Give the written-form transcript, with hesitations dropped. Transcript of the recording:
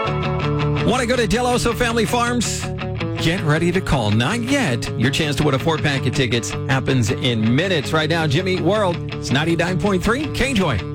Want to go to Del Oso Family Farms? Get ready to call. Not yet. Your chance to win a 4-pack of tickets happens in minutes. Right now, Jimmy Eat World. It's 99.3 K-Joy.